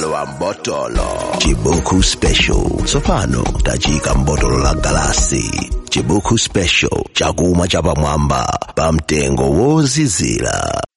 wa mbotolo Chibuku Special tsopano tachika mbotolo la galasi. Chibuku Special chakumwa chapamwamba pa mtengo wozizira.